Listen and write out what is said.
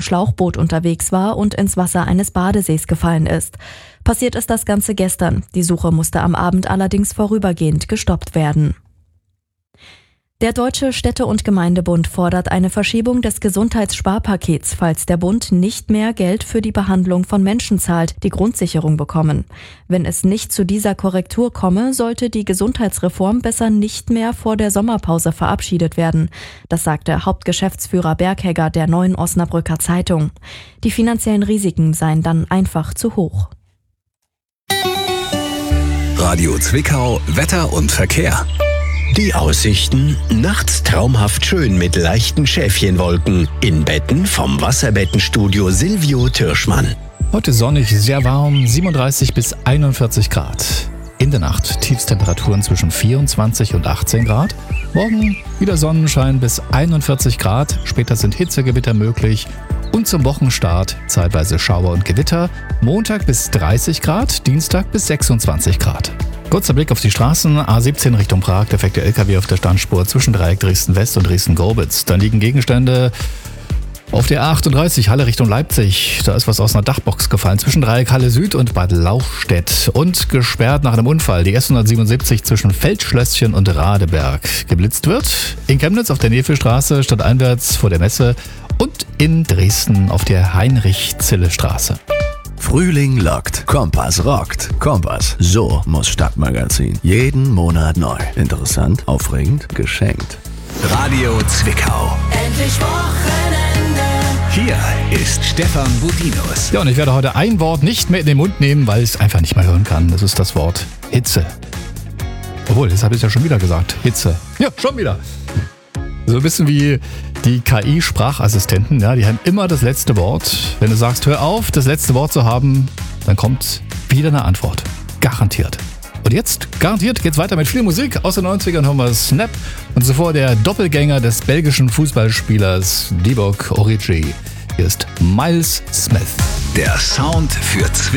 Schlauchboot unterwegs war und ins Wasser eines Badesees gefallen ist. Passiert ist das Ganze gestern. Die Suche musste am Abend allerdings vorübergehend gestoppt werden. Der Deutsche Städte- und Gemeindebund fordert eine Verschiebung des Gesundheitssparpakets, falls der Bund nicht mehr Geld für die Behandlung von Menschen zahlt, die Grundsicherung bekommen. Wenn es nicht zu dieser Korrektur komme, sollte die Gesundheitsreform besser nicht mehr vor der Sommerpause verabschiedet werden. Das sagte Hauptgeschäftsführer Berghegger der Neuen Osnabrücker Zeitung. Die finanziellen Risiken seien dann einfach zu hoch. Radio Zwickau, Wetter und Verkehr. Die Aussichten: nachts traumhaft schön mit leichten Schäfchenwolken. In Betten vom Wasserbettenstudio Silvio Türschmann. Heute sonnig, sehr warm, 37 bis 41 Grad. In der Nacht Tiefstemperaturen zwischen 24 und 18 Grad. Morgen wieder Sonnenschein bis 41 Grad. Später sind Hitzegewitter möglich. Und zum Wochenstart zeitweise Schauer und Gewitter. Montag bis 30 Grad, Dienstag bis 26 Grad. Kurzer Blick auf die Straßen. A17 Richtung Prag, defekte LKW auf der Standspur zwischen Dreieck Dresden-West und Dresden-Gorbitz. Dann liegen Gegenstände auf der A38 Halle Richtung Leipzig. Da ist was aus einer Dachbox gefallen zwischen Dreieck Halle Süd und Bad Lauchstädt. Und gesperrt nach einem Unfall die S177 zwischen Feldschlösschen und Radeberg. Geblitzt wird in Chemnitz auf der Nefelstraße stadteinwärts vor der Messe und in Dresden auf der Heinrich-Zille-Straße. Frühling lockt, Kompass rockt. Kompass, so muss Stadtmagazin. Jeden Monat neu. Interessant, aufregend, geschenkt. Radio Zwickau. Endlich Wochenende. Hier ist Stefan Budinus. Ja, und ich werde heute ein Wort nicht mehr in den Mund nehmen, weil ich es einfach nicht mehr hören kann. Das ist das Wort Hitze. Obwohl, das habe ich ja schon wieder gesagt. Hitze. Ja, schon wieder. So ein bisschen wie die KI-Sprachassistenten, ja, die haben immer das letzte Wort. Wenn du sagst, hör auf, das letzte Wort zu haben, dann kommt wieder eine Antwort. Garantiert. Und jetzt, garantiert, geht's weiter mit viel Musik. Aus den 90ern hören wir Snap und zuvor der Doppelgänger des belgischen Fußballspielers Divock Origi. Hier ist Miles Smith. Der Sound für Zwickau.